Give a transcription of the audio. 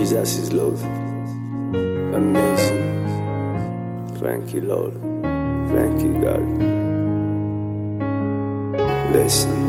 Jesus is love. Amazing. Thank you, Lord. Thank you, God. Bless you.